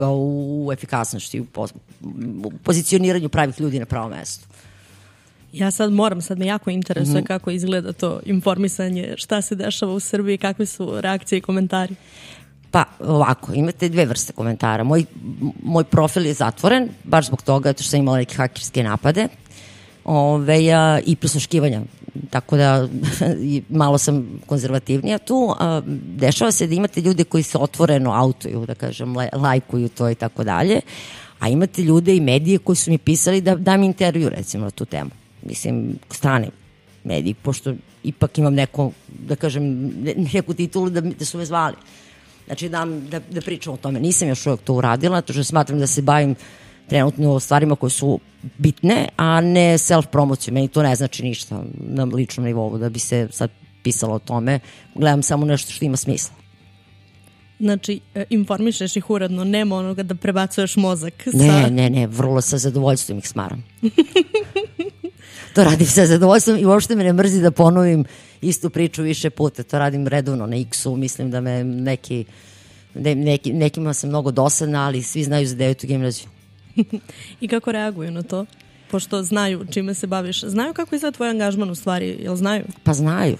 u efikasnosti, u pozicioniranju pravih ljudi na pravo mesto. Ja sad me jako interesuje kako izgleda to informisanje, šta se dešava u Srbiji, kakve su reakcije i komentari. Pa ovako, imate dve vrste komentara. Moj profil je zatvoren, baš zbog toga što sam imala neke hakerske napade i prisluškivanja. Tako da malo sam konzervativnija tu. Dešava se da imate ljude koji se otvoreno autuju, da kažem, lajkuju to i tako dalje, a imate ljude i medije koji su mi pisali da dam intervju recimo na tu temu. Mislim, strane mediji, pošto ipak imam neku, da kažem, neku titulu da su me zvali. Znači da pričam o tome. Nisam još uvijek to uradila, zato što smatram da se bavim trenutno stvarima koje su bitne, a ne self-promociju. Meni to ne znači ništa na ličnom nivou da bi se sad pisalo o tome. Gledam samo nešto što ima smisla. Znači, informišeš ih uredno, nema onoga da prebacuješ mozak? Ne, vrlo sa zadovoljstvom ih smaram. To radim sa zadovoljstvom i uopšte me ne mrzi da ponovim istu priču više puta. To radim redovno na X-u, mislim da me nekima sam mnogo dosadna, ali svi znaju za 9. gimnaziju. I kako reaguju na to? Pošto znaju čime se baviš. Znaju kako izgleda tvoj angažman u stvari, jel znaju? Pa znaju.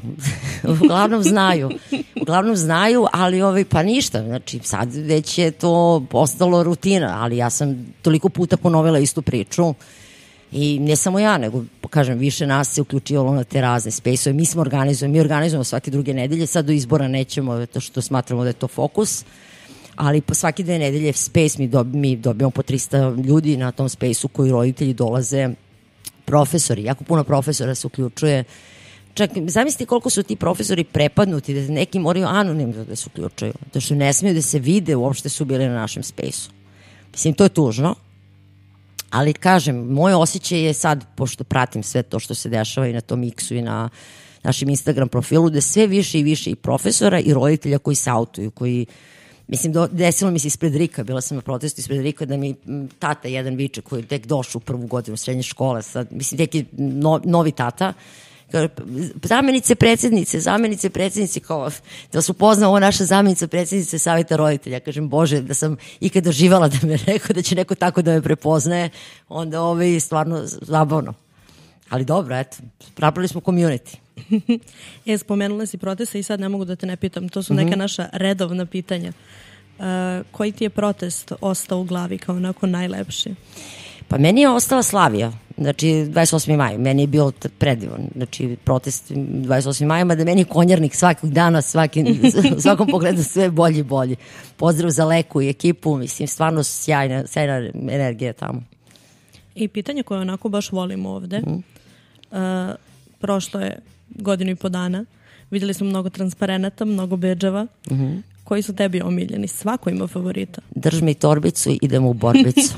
Uglavnom znaju, ali pa ništa. Znači sad već je to postalo rutina, ali ja sam toliko puta ponovila istu priču. I ne samo ja, nego, kažem, više nas se uključivalo na te razne space-ove. Mi organizujemo svake druge nedelje, sad do izbora nećemo, to što smatramo da je to fokus, ali po svake 2 nedelje space mi dobijamo po 300 ljudi na tom space-u koji roditelji dolaze, profesori, jako puno profesora se uključuje. Čak, zamislite koliko su ti profesori prepadnuti, da neki moraju anonimno da se uključuju, to što ne smiju da se vide uopšte su bili na našem space-u. Mislim, to je tužno. Ali kažem, moj osjećaj je sad, pošto pratim sve to što se dešava i na tom X-u i na našem Instagram profilu, da sve više i više i profesora i roditelja koji se autuju, koji, mislim, desilo mi se ispred Rika, bila sam na protestu ispred Rika da mi tata jedan viče koji je tek došao u 1. godinu srednje škole, sad, mislim, tek je novi tata, zamenice predsjednice, kao da su poznao ovo naša zamenica predsjednice savjeta roditelja. Kažem, Bože, da sam ikad doživala da me rekao da će neko tako da me prepoznaje, onda je stvarno zabavno. Ali dobro, eto, napravili smo community. Spomenula si proteste i sad ne mogu da te ne pitam, to su neka naša redovna pitanja. Koji ti je protest ostao u glavi kao onako najlepši? Pa meni je ostala Slavija, znači 28. maj, meni je bio predivan, znači protest 28. maja, mada meni je konjarnik svakog dana, u svakom pogledu sve bolji i bolji. Pozdrav za Leku i ekipu, mislim, stvarno sjajna energija tamo. I pitanje koje onako baš volimo ovde, prošlo je 1.5 godina, vidjeli smo mnogo transparenata, mnogo bedževa. Koji su tebi omiljeni? Svako ima favorita. Drž mi torbicu i idemo u borbicu.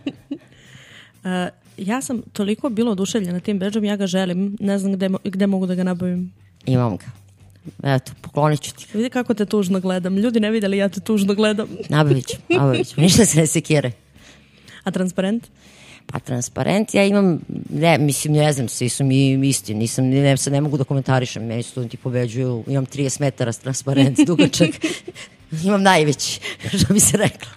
Ja sam toliko bila oduševljena tim bedžom, ja ga želim, ne znam gde mogu da ga nabavim. Imam ga. Eto, poklonit ću ti. Vidi kako te tužno gledam. Ljudi ne vidjeli, ja te tužno gledam. Nabavit ću. Ništa se ne sekire. A transparent? Pa transparent, ja imam, ne znam, svi su mi isti, ne mogu da komentarišem, meni studenti pobeđuju, imam 30 metara transparent, dugačak, imam najveći, što bi se rekla.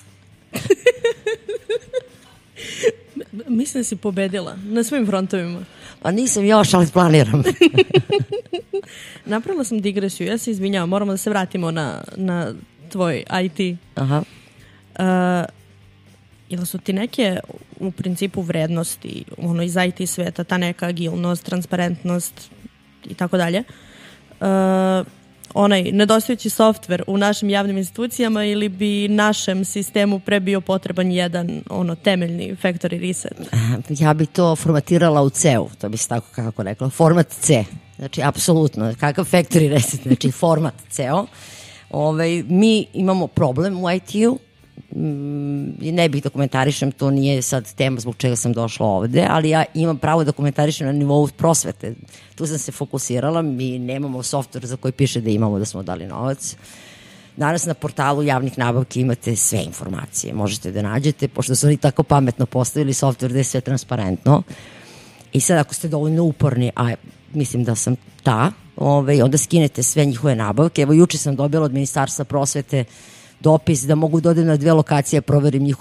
Mislim da si pobedila na svim frontovima. Pa nisam još, ali planiram. Napravila sam digresiju, ja se izvinjavam, moramo da se vratimo na tvoj IT. Aha. Ili su ti neke u principu vrednosti iz IT sveta, ta neka agilnost, transparentnost i tako dalje, onaj nedostajući softver u našim javnim institucijama ili bi našem sistemu prebio potreban jedan temeljni factory reset? Ja bi to formatirala u C-u, to bi se tako kako rekla, format C, znači apsolutno, kakav factory reset, znači format C-o. Mi imamo problem u IT-u, ne bih da komentarišem, to nije sad tema zbog čega sam došla ovde, ali ja imam pravo da komentarišem na nivou prosvete. Tu sam se fokusirala, mi nemamo softver za koji piše da imamo, da smo dali novac. Danas na portalu javnih nabavki imate sve informacije, možete da nađete, pošto su oni tako pametno postavili softver da je sve transparentno. I sad ako ste dovoljno uporni, a mislim da sam ta, onda skinete sve njihove nabavke. Evo juče sam dobila od Ministarstva prosvete dopis da mogu da odem na 2 lokacije, proverim njihov